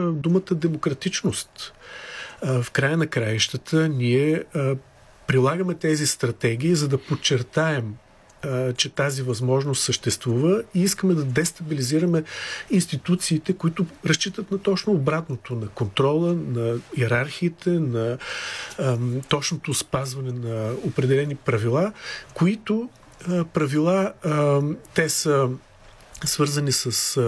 думата демократичност. В края на краищата ние прилагаме тези стратегии, за да подчертаем, че тази възможност съществува и искаме да дестабилизираме институциите, които разчитат на точно обратното, на контрола, на иерархиите, на точното спазване на определени правила, които правила те са свързани с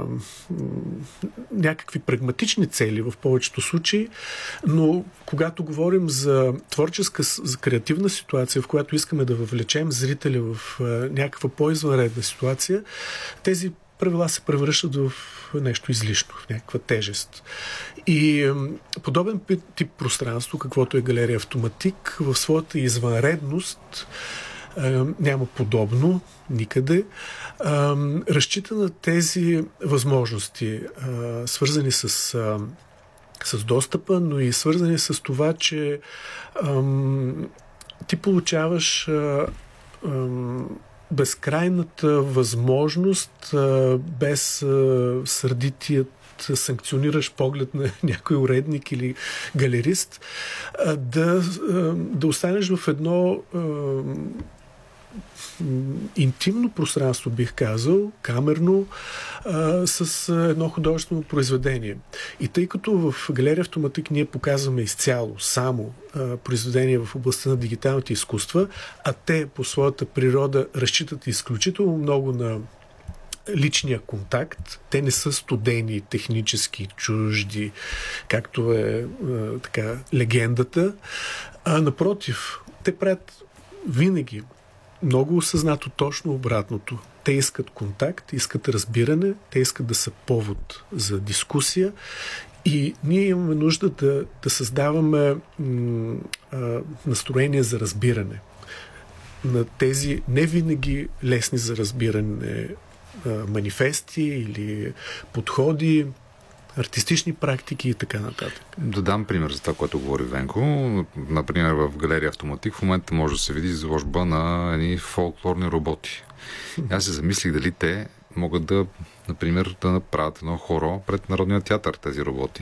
някакви прагматични цели в повечето случаи, но когато говорим за творческа, за креативна ситуация, в която искаме да въвлечем зрителя в някаква по-извънредна ситуация, тези правила се превръщат в нещо излишно, в някаква тежест. И подобен тип пространство, каквото е галерия Автоматик, в своята извънредност няма подобно никъде. Разчита на тези възможности, свързани с достъпа, но и свързани с това, че ти получаваш безкрайната възможност, без сърдитият санкционираш поглед на някой уредник или галерист, да останеш в едно интимно пространство, бих казал, камерно, с едно художествено произведение. И тъй като в галерия Автоматик ние показваме изцяло само произведения в областта на дигиталните изкуства, а те по своята природа разчитат изключително много на личния контакт. Те не са студени, технически, чужди, както е така легендата. Напротив, те правят винаги много осъзнато точно обратното. Те искат контакт, искат разбиране, те искат да са повод за дискусия и ние имаме нужда да създаваме настроение за разбиране на тези не винаги лесни за разбиране манифести или подходи, артистични практики и така нататък. Да дам пример за това, което говори Венко. Например, в галерия Автоматик в момента може да се види изложба на едни фолклорни роботи. Аз се замислих дали те могат да, например, да направят едно хоро пред Народния театър, тези роботи.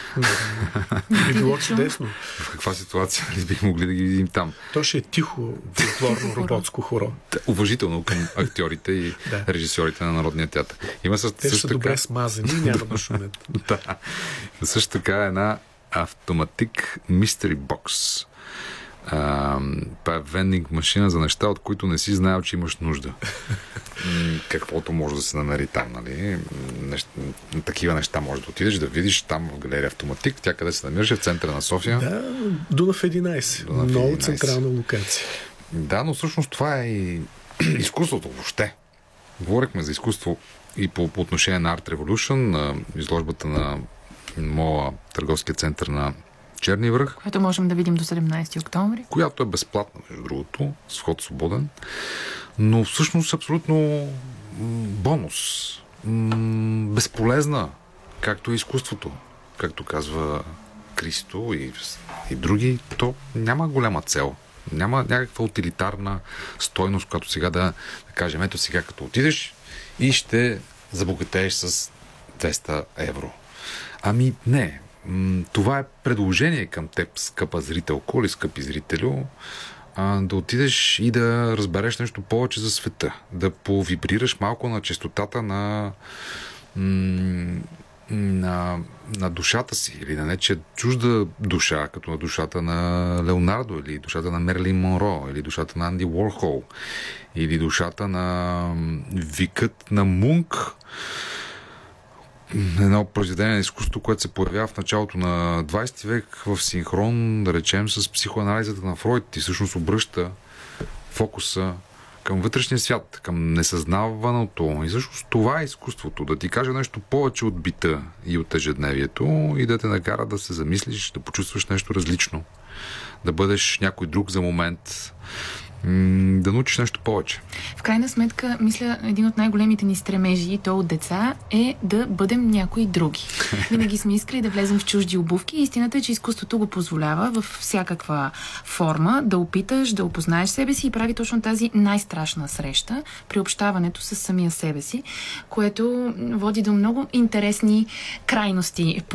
Би било чудесно. В каква ситуация ли бих могли да ги видим там? То ще е тихо фолклорно роботско хоро. Уважително към актьорите и режисьорите на Народния театър. Те са добре смазани и няма да шумят. Да. Също така една Автоматик Mystery Box. Това е вендинг машина за неща, от които не си знаел, че имаш нужда. Каквото може да се намери там, нали? Такива неща може да отидеш, да видиш там в галерия Автоматик. Тя къде се намираше? В центъра на София. Да, Дунав 11. Много централна локация. Да, но всъщност това е и изкуството въобще. Говорихме за изкуство и по отношение на Art Revolution, на изложбата на моя търговския център на Черни връх. Което можем да видим до 17 октомври. Която е безплатна, между другото, с вход свободен. Но всъщност абсолютно бонус. Безполезна, както и изкуството. Както казва Кристо и други, то няма голяма цел. Няма някаква утилитарна стойност, която сега да кажем, ето сега като отидеш и ще забогатееш с 200 евро. Ами не. Това е предложение към теб, скъпа зрителко или скъпи зрителю, да отидеш и да разбереш нещо повече за света. Да повибрираш малко на честотата на душата си, или на нечия чужда душа, като на душата на Леонардо, или душата на Мерлин Монро, или душата на Анди Уорхол, или душата на викът на Мунк. Едно произведение на изкуството, което се появява в началото на 20 век в синхрон, да речем, с психоанализата на Фройд и всъщност обръща фокуса към вътрешния свят, към несъзнаваното. И всъщност това е изкуството. Да ти каже нещо повече от бита и от ежедневието и да те накара да се замислиш, да почувстваш нещо различно. Да бъдеш някой друг за момент. Да научиш нещо повече. В крайна сметка, мисля, един от най-големите ни стремежи, и то от деца, е да бъдем някои други. Винаги сме искали да влезем в чужди обувки и истината е, че изкуството го позволява във всякаква форма да опиташ, да опознаеш себе си и прави точно тази най-страшна среща, приобщаването с самия себе си, което води до много интересни крайности